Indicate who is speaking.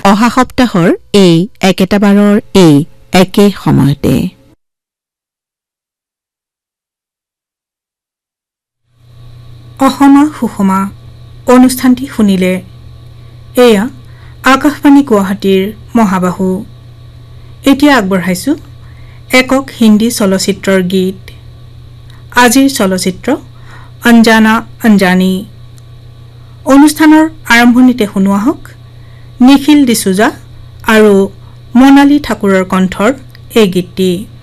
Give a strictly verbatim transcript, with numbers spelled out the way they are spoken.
Speaker 1: অহা সপ্তাহৰ এই একেটাবাৰৰ এই একে সময়তে।
Speaker 2: অসমা সুষমা অনুষ্ঠানটি শুনিলে। এয়া আকাশবাণী গুৱাহাটীৰ মহাবাহু। এতিয়া আগবঢ়াইছো একক হিন্দী চলচ্চিত্ৰৰ গীত। আজিৰ চলচ্চিত্ৰ অঞ্জানা অঞ্জানী। অনুষ্ঠানৰ আৰম্ভণিতে শুনোৱা হওক নিখিল ডিচুজা আৰু মনালী ঠাকুৰৰ কণ্ঠৰ এই গীতটি।